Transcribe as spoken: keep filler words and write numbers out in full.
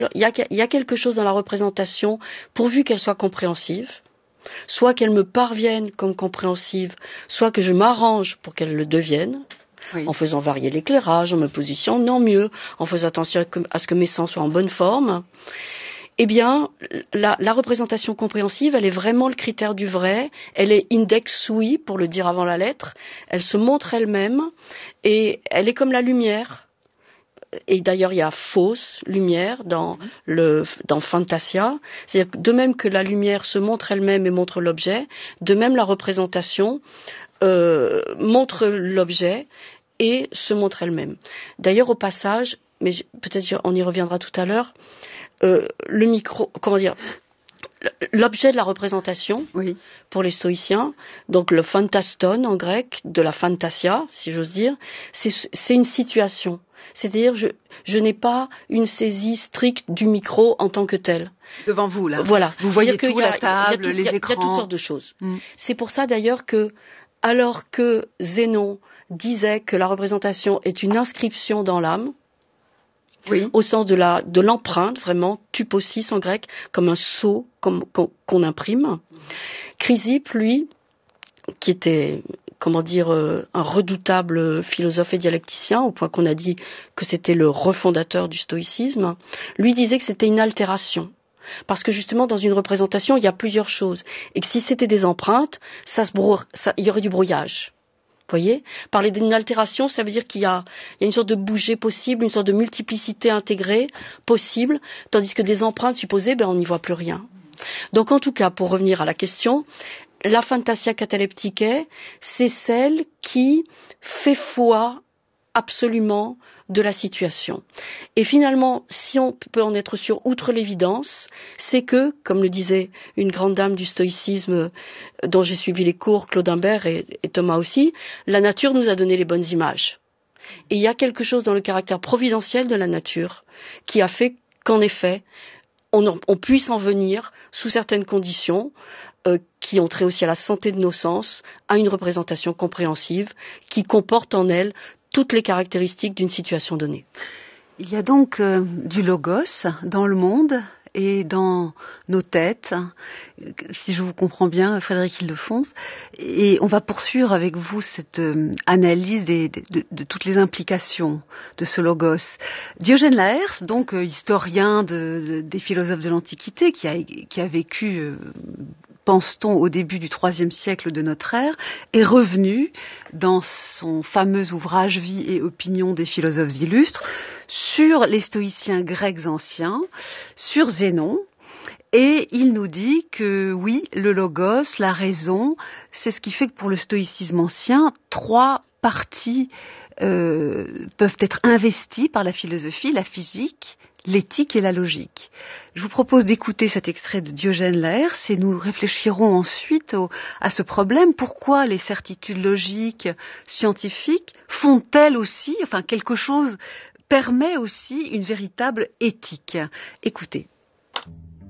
Il y a, il y a quelque chose dans la représentation, pourvu qu'elle soit compréhensive, soit qu'elle me parvienne comme compréhensive, soit que je m'arrange pour qu'elle le devienne, oui. En faisant varier l'éclairage, en me positionnant mieux, en faisant attention à ce que mes sens soient en bonne forme. Eh bien, la, la représentation compréhensive, elle est vraiment le critère du vrai, elle est index sui, pour le dire avant la lettre, elle se montre elle-même, et elle est comme la lumière. Et d'ailleurs, il y a fausse lumière dans, le, dans Fantasia. C'est-à-dire que de même que la lumière se montre elle-même et montre l'objet, de même la représentation euh, montre l'objet et se montre elle-même. D'ailleurs, au passage, mais peut-être on y reviendra tout à l'heure, euh, le micro, comment dire, l'objet de la représentation, oui. Pour les stoïciens, donc le fantaston en grec, de la fantasia, si j'ose dire, c'est, c'est une situation. C'est-à-dire, je, je n'ai pas une saisie stricte du micro en tant que tel. Devant vous, là. Voilà. Vous voyez tout, a, la table, tout, les y a, écrans. Il y a toutes sortes de choses. Mm. C'est pour ça, d'ailleurs, que, alors que Zénon disait que la représentation est une inscription dans l'âme, oui. Au sens de, la, de l'empreinte, vraiment, tuposis en grec, comme un sceau comme, qu'on, qu'on imprime. Chrysippe, lui, qui était, comment dire, euh, un redoutable philosophe et dialecticien, au point qu'on a dit que c'était le refondateur du stoïcisme, lui disait que c'était une altération. Parce que justement, dans une représentation, il y a plusieurs choses. Et que si c'était des empreintes, ça se brouille, ça, il y aurait du brouillage. Vous voyez, parler d'une altération, ça veut dire qu'il y a, il y a une sorte de bouger possible, une sorte de multiplicité intégrée possible, tandis que des empreintes supposées, ben on n'y voit plus rien. Donc en tout cas, pour revenir à la question, la fantasia cataleptique, c'est celle qui fait foi absolument de la situation. Et finalement, si on peut en être sûr, outre l'évidence, c'est que, comme le disait une grande dame du stoïcisme dont j'ai suivi les cours, Claude Imbert et, et Thomas aussi, la nature nous a donné les bonnes images. Et il y a quelque chose dans le caractère providentiel de la nature qui a fait qu'en effet, on, en, on puisse en venir, sous certaines conditions, euh, qui ont trait aussi à la santé de nos sens, à une représentation compréhensive qui comporte en elle toutes les caractéristiques d'une situation donnée. Il y a donc euh, du logos dans le monde et dans nos têtes, si je vous comprends bien, Frédéric Ildefonse, et on va poursuivre avec vous cette euh, analyse des, de, de, de toutes les implications de ce logos. Diogène Laërce, donc euh, historien de, de, des philosophes de l'Antiquité, qui a, qui a vécu, euh, pense-t-on, au début du troisième siècle de notre ère, est revenu dans son fameux ouvrage Vie et opinion des philosophes illustres sur les stoïciens grecs anciens, sur Zénon, et il nous dit que oui, le logos, la raison, c'est ce qui fait que pour le stoïcisme ancien, trois parties euh, peuvent être investies par la philosophie, la physique, l'éthique et la logique. Je vous propose d'écouter cet extrait de Diogène Laërce et nous réfléchirons ensuite au, à ce problème. Pourquoi les certitudes logiques, scientifiques font-elles aussi, enfin quelque chose permet aussi une véritable éthique? Écoutez.